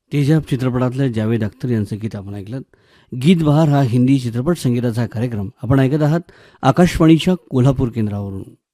तेजाब चित्रपटातल्या जावेद अख्तर यांचं गीत आपण ऐकलं. गीत बहार हा हिंदी चित्रपट संगीताचा कार्यक्रम आपण ऐकत आहात आकाशवाणीच्या कोल्हापूर केंद्रावरून.